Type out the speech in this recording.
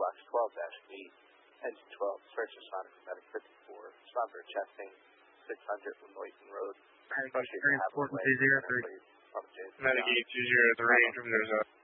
Box 12-8, Engine 12, search of Sonic Medic 54, Somber Chesting, 600 Lenoyton Road. Medic 820 at the range, there's a